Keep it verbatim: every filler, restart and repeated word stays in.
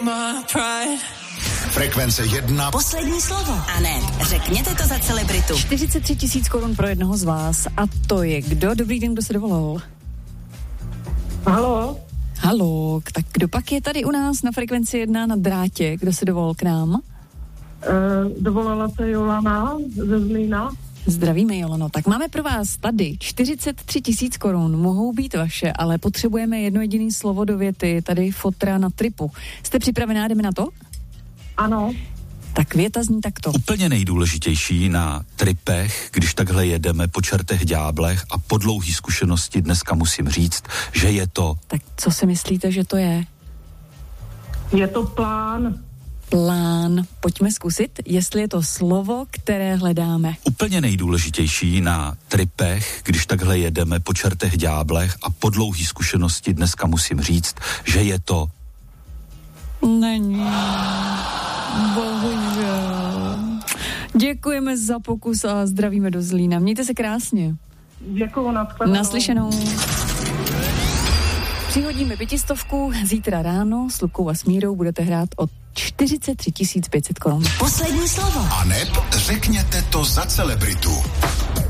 Frekvence jedna. Poslední slovo. A ne, řekněte to za celebritu. čtyřicet tři tisíc korun pro jednoho z vás. A to je kdo? Dobrý den, kdo se dovolal? Halo. Halo, tak kdo pak je tady u nás na Frekvenci jedna na drátě? Kdo se dovolal k nám? Uh, dovolala se Jolana ze Zlína. Zdravíme, Jolano. Tak máme pro vás tady čtyřicet tři tisíc korun. Mohou být vaše, ale potřebujeme jedno jediné slovo do věty. Tady fotra na tripu. Jste připravená? Jdeme na to? Ano. Tak věta zní takto. Úplně nejdůležitější na tripech, když takhle jedeme po čertech ďáblech a po dlouhý zkušenosti dneska musím říct, že je to... Tak co si myslíte, že to je? Je to plán. Plán. Pojďme zkusit, jestli je to slovo, které hledáme. Úplně nejdůležitější na tripech, když takhle jedeme po čertech ďáblech a po dlouhý zkušenosti dneska musím říct, že je to... Není. Bohužel. Děkujeme za pokus a zdravíme do Zlína. Mějte se krásně. Děkuju, nashledanou. Naslyšenou. Přihodíme pětistovku, zítra ráno s Lubkou a Smírou budete hrát o čtyřicet tři tisíc pět set korun. Poslední slovo. A neb řekněte to za celebritu.